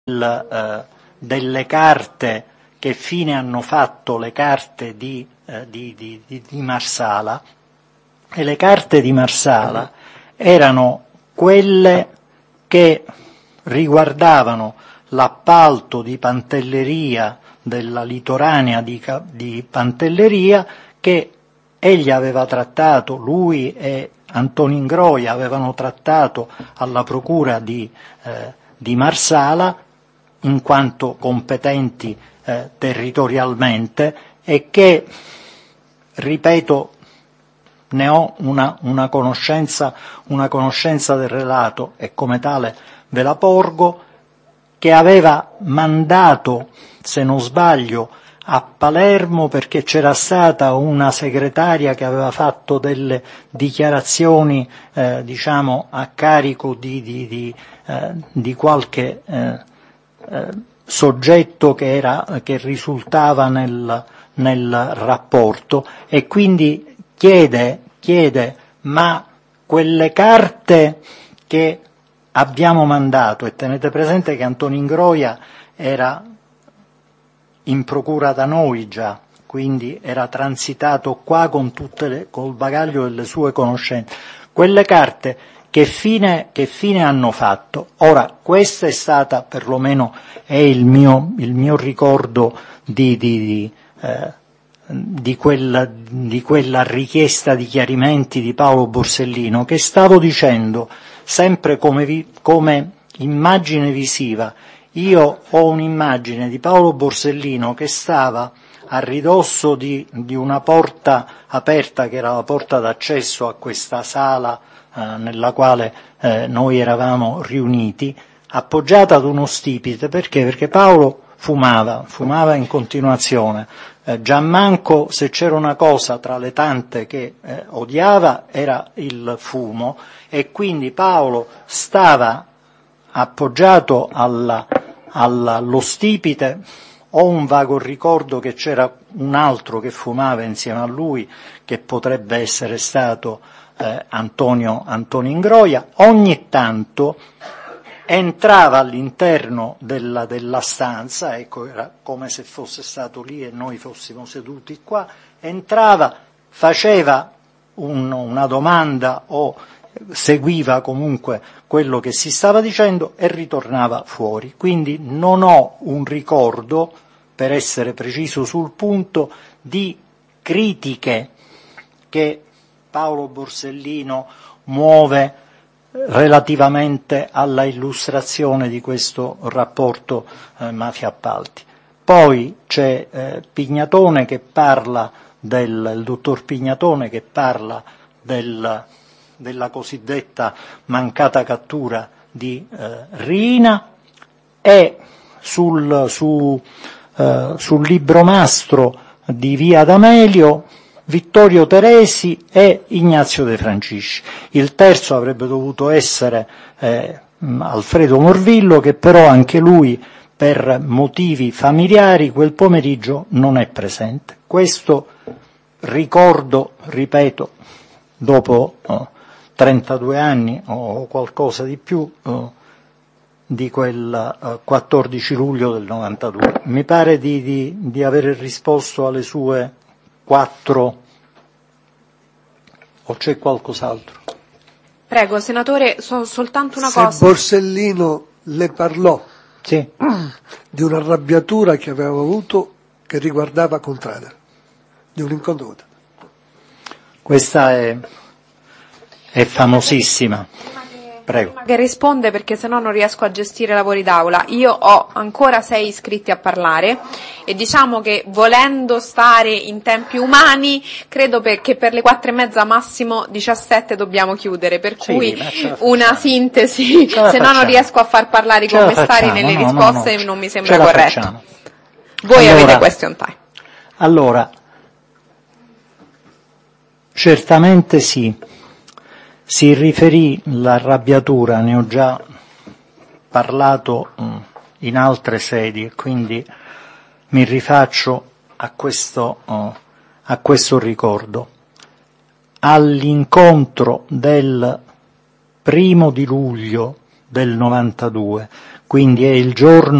delle carte, che fine hanno fatto le carte di Marsala, e le carte di Marsala erano quelle che riguardavano l'appalto di Pantelleria, della litoranea di Pantelleria, che egli aveva trattato, lui e Antonio Ingroia avevano trattato alla procura di Marsala, in quanto competenti territorialmente, e che, ripeto, ne ho una conoscenza del relato, e come tale ve la porgo, che aveva mandato, se non sbaglio, a Palermo, perché c'era stata una segretaria che aveva fatto delle dichiarazioni a carico di qualche soggetto che risultava nel rapporto, e quindi chiede ma quelle carte che abbiamo mandato, e tenete presente che Antonio Ingroia era in procura da noi già, quindi era transitato qua col bagaglio delle sue conoscenze, quelle carte che fine hanno fatto? Ora, questa è stata, perlomeno è il mio ricordo di quella richiesta di chiarimenti di Paolo Borsellino, che stavo dicendo sempre come immagine visiva. Io ho un'immagine di Paolo Borsellino che stava a ridosso di una porta aperta, che era la porta d'accesso a questa sala nella quale noi eravamo riuniti, appoggiata ad uno stipite. Perché Paolo fumava in continuazione. Gianmanco, se c'era una cosa tra le tante che odiava, era il fumo, e quindi Paolo stava appoggiato allo stipite. Ho un vago ricordo che c'era un altro che fumava insieme a lui, che potrebbe essere stato Antonio Ingroia. Ogni tanto entrava all'interno della stanza, ecco, era come se fosse stato lì e noi fossimo seduti qua, entrava, faceva una domanda o seguiva comunque quello che si stava dicendo e ritornava fuori. Quindi non ho un ricordo, per essere preciso sul punto, di critiche che Paolo Borsellino muove relativamente alla illustrazione di questo rapporto mafia-appalti. Poi c'è Pignatone che parla il dottor Pignatone che parla della cosiddetta mancata cattura di Riina, e sul libromastro di Via D'Amelio Vittorio Teresi e Ignazio De Francisci. Il terzo avrebbe dovuto essere Alfredo Morvillo, che però anche lui per motivi familiari quel pomeriggio non è presente. Questo ricordo, ripeto, dopo 32 anni o qualcosa di più di quel 14 luglio del 92. Mi pare di aver risposto alle sue 4, o c'è qualcos'altro? Prego, senatore, soltanto una cosa. cosa. Borsellino le parlò sì. di un'arrabbiatura che aveva avuto che riguardava Contrada, di un incontro. Questa è famosissima. Prego. Prima che risponde, perché sennò non riesco a gestire i lavori d'aula. Io ho ancora 6 iscritti a parlare e diciamo che, volendo stare in tempi umani, credo che per le 4:30 massimo 17 dobbiamo chiudere, per cui una sintesi, se no non riesco a far parlare i commissari nelle risposte, non mi sembra corretto. Voi avete question time. Allora, certamente sì. Si riferì l'arrabbiatura, ne ho già parlato in altre sedi, e quindi mi rifaccio a questo ricordo. All'incontro del 1° di luglio del 92, quindi è il giorno